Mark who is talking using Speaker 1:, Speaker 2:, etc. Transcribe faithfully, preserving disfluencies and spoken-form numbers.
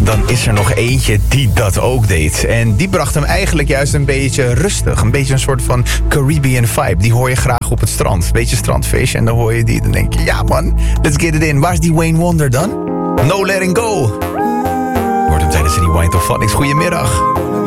Speaker 1: dan is er nog eentje die dat ook deed. En die bracht hem eigenlijk juist een beetje rustig. Een beetje een soort van Caribbean vibe. Die hoor je graag op het strand. Beetje strandfeestje en dan hoor je die. Dan denk je, ja man, let's get it in. Waar is die Wayne Wonder dan? No Letting Go. Hoort hem tijdens de Rewind of Phonics. Goedemiddag.